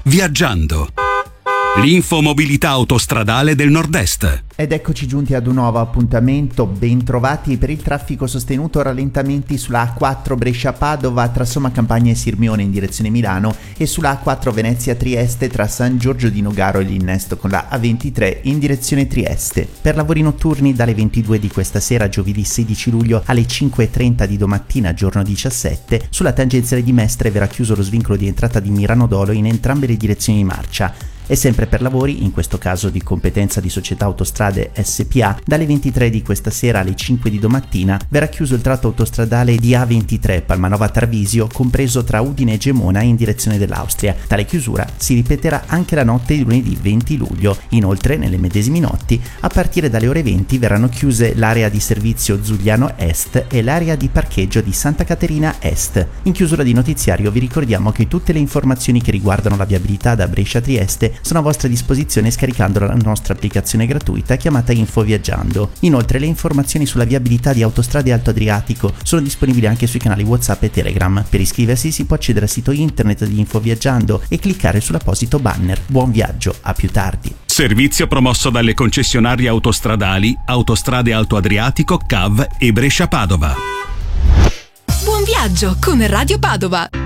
Viaggiando. L'infomobilità autostradale del Nord-Est. Ed eccoci giunti ad un nuovo appuntamento, ben trovati per il traffico sostenuto, rallentamenti sulla A4 Brescia-Padova tra Somma Campagna e Sirmione in direzione Milano e sulla A4 Venezia-Trieste tra San Giorgio di Nogaro e l'innesto con la A23 in direzione Trieste. Per lavori notturni dalle 22 di questa sera, giovedì 16 luglio, alle 5.30 di domattina, giorno 17, sulla tangenziale di Mestre verrà chiuso lo svincolo di entrata di Miranodolo in entrambe le direzioni di marcia. E sempre per lavori, in questo caso di competenza di Società Autostrade SPA, dalle 23 di questa sera alle 5 di domattina verrà chiuso il tratto autostradale di A23 Palmanova-Tarvisio, compreso tra Udine e Gemona in direzione dell'Austria. Tale chiusura si ripeterà anche la notte di lunedì 20 luglio. Inoltre, nelle medesimi notti, a partire dalle ore 20 verranno chiuse l'area di servizio Zugliano Est e l'area di parcheggio di Santa Caterina Est. In chiusura di notiziario vi ricordiamo che tutte le informazioni che riguardano la viabilità da Brescia a Trieste sono a vostra disposizione scaricando la nostra applicazione gratuita chiamata Info Viaggiando. Inoltre le informazioni sulla viabilità di Autostrade Alto Adriatico sono disponibili anche sui canali WhatsApp e Telegram. Per iscriversi si può accedere al sito internet di Info Viaggiando e cliccare sull'apposito banner. Buon viaggio, a più tardi. Servizio promosso dalle concessionarie autostradali Autostrade Alto Adriatico, CAV e Brescia-Padova. Buon viaggio con Radio Padova.